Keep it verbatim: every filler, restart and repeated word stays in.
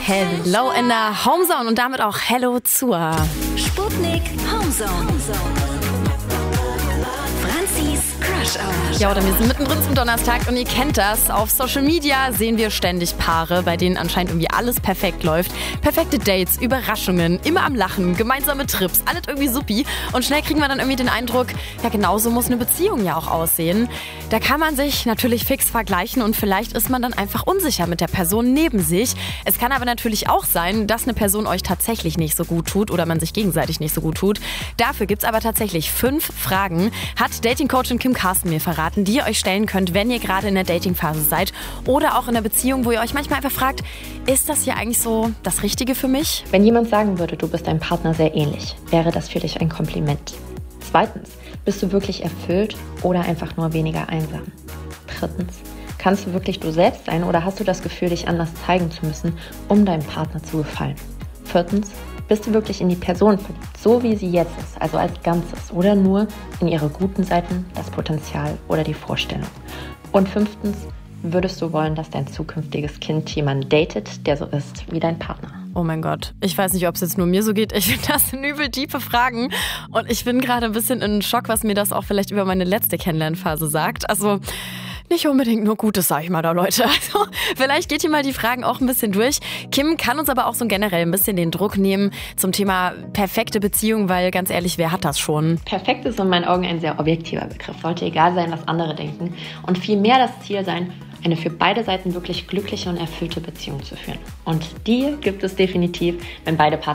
Hello in der Homezone und damit auch Hello zur Sputnik Homezone. Franzis Crush Hour. Ja, oder wir sind mittendrin zum Donnerstag und ihr kennt das. Auf Social Media sehen wir ständig Paare, bei denen anscheinend irgendwie alles perfekt läuft. Perfekte Dates, Überraschungen, immer am Lachen, gemeinsame Trips, alles irgendwie supi. Und schnell kriegen wir dann irgendwie den Eindruck, ja genauso muss eine Beziehung ja auch aussehen. Da kann man sich natürlich fix vergleichen und vielleicht ist man dann einfach unsicher mit der Person neben sich. Es kann aber natürlich auch sein, dass eine Person euch tatsächlich nicht so gut tut oder man sich gegenseitig nicht so gut tut. Dafür gibt's aber tatsächlich fünf Fragen, hat Dating-Coachin Kim Carsten mir verraten, die ihr euch stellen könnt, wenn ihr gerade in der Dating-Phase seid oder auch in einer Beziehung, wo ihr euch manchmal einfach fragt, ist das hier eigentlich so das Richtige für mich? Wenn jemand sagen würde, du bist deinem Partner sehr ähnlich, wäre das für dich ein Kompliment. Zweitens, bist du wirklich erfüllt oder einfach nur weniger einsam? Drittens, kannst du wirklich du selbst sein oder hast du das Gefühl, dich anders zeigen zu müssen, um deinem Partner zu gefallen? Viertens, bist du wirklich in die Person verliebt, so wie sie jetzt ist, also als Ganzes, oder nur in ihre guten Seiten, das Potenzial oder die Vorstellung? Und fünftens, würdest du wollen, dass dein zukünftiges Kind jemanden datet, der so ist wie dein Partner? Oh mein Gott, ich weiß nicht, ob es jetzt nur mir so geht. Ich finde, das sind übel tiefe Fragen und ich bin gerade ein bisschen in Schock, was mir das auch vielleicht über meine letzte Kennenlernphase sagt. Also nicht unbedingt nur Gutes, sag ich mal da, Leute. Also vielleicht geht hier mal die Fragen auch ein bisschen durch. Kim kann uns aber auch so generell ein bisschen den Druck nehmen zum Thema perfekte Beziehung, weil ganz ehrlich, wer hat das schon? Perfekt ist in meinen Augen ein sehr objektiver Begriff. Sollte egal sein, was andere denken und vielmehr das Ziel sein, eine für beide Seiten wirklich glückliche und erfüllte Beziehung zu führen. Und die gibt es definitiv, wenn beide Partner